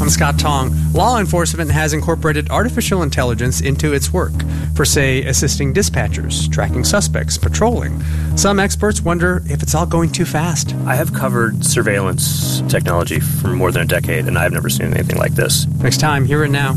I'm Scott Tong. Law enforcement has incorporated artificial intelligence into its work for, say, assisting dispatchers, tracking suspects, patrolling. Some experts wonder if it's all going too fast. I have covered surveillance technology for more than a decade, and I've never seen anything like this. Next time, hear it now.